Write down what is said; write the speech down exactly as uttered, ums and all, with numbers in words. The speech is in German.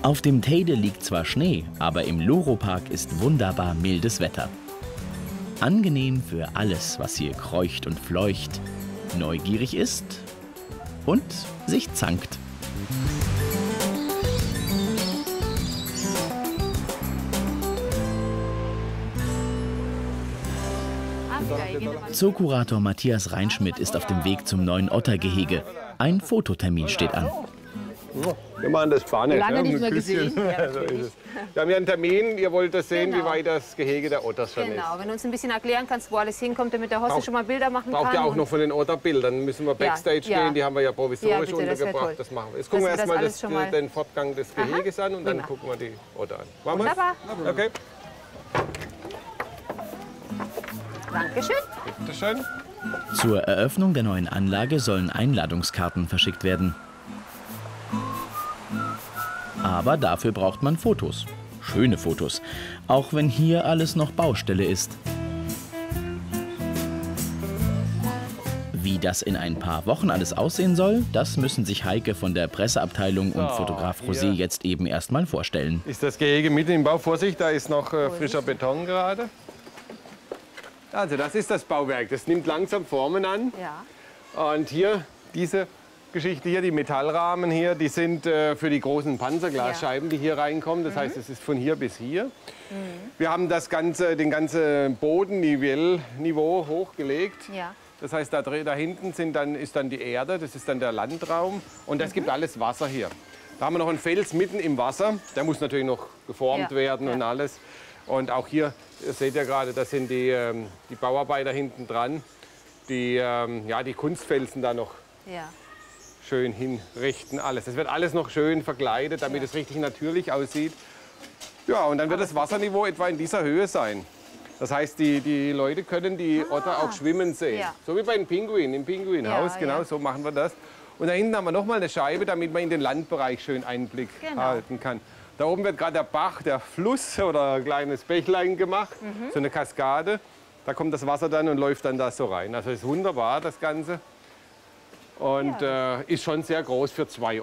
Auf dem Teide liegt zwar Schnee, aber im Loro-Park ist wunderbar mildes Wetter. Angenehm für alles, was hier kreucht und fleucht, neugierig ist und sich zankt. Zookurator Matthias Reinschmidt ist auf dem Weg zum neuen Ottergehege. Ein Fototermin steht an. Wir machen das Pfanne. Lange nicht mehr gesehen. Ja, so ist es. Wir haben ja einen Termin, ihr wollt das sehen, Genau. wie weit das Gehege der Otters schon ist. Genau, wenn du uns ein bisschen erklären kannst, wo alles hinkommt, damit der Horst Brauch- schon mal Bilder machen kann. Braucht ihr auch noch von den Otterbildern, müssen wir Backstage ja. gehen, die haben wir ja provisorisch Ja, bitte, das wär untergebracht. toll. Das machen wir. Jetzt gucken wir Dass wir das erstmal alles das, schon mal- den Fortgang des Geheges an und dann Prima. gucken wir die Otter an. Machen wir's? Wunderbar. Okay, Dankeschön. bitteschön. Zur Eröffnung der neuen Anlage sollen Einladungskarten verschickt werden. Aber dafür braucht man Fotos. Schöne Fotos. Auch wenn hier alles noch Baustelle ist. Wie das in ein paar Wochen alles aussehen soll, das müssen sich Heike von der Presseabteilung und So, Fotograf hier. Rosé jetzt eben erst mal vorstellen. Ist das Gehege mitten im Bau? Vorsicht, da ist noch äh, frischer Beton gerade. Also das ist das Bauwerk, das nimmt langsam Formen an. Ja. Und hier, diese Geschichte hier, die Metallrahmen hier, die sind äh, für die großen Panzerglasscheiben, die hier reinkommen. Das heißt, es ist von hier bis hier. Wir haben das ganze, den ganzen Boden, Nivellniveau hochgelegt. Ja. Das heißt, da, dr- da hinten sind dann, ist dann die Erde, das ist dann der Landraum. Und das gibt alles Wasser hier. Da haben wir noch einen Fels mitten im Wasser. Der muss natürlich noch geformt Ja, werden und ja. alles. Und auch hier, ihr seht ja gerade, das sind die, ähm, die Bauarbeiter hinten dran, die ähm, ja, die Kunstfelsen da noch Ja. schön hinrichten, alles. Das wird alles noch schön verkleidet, damit es richtig natürlich aussieht. Ja, und dann wird das Wasserniveau etwa in dieser Höhe sein. Das heißt, die, die Leute können die Otter auch schwimmen sehen. Ja. So wie bei den Pinguinen, im Pinguinhaus, Ja, genau, ja. so machen wir das. Und da hinten haben wir noch mal eine Scheibe, damit man in den Landbereich schön Einblick Genau. halten kann. Da oben wird gerade der Bach, der Fluss oder ein kleines Bächlein gemacht, Mhm. so eine Kaskade. Da kommt das Wasser dann und läuft dann da so rein. Also ist wunderbar, das Ganze. Und äh, ist schon sehr groß für zwei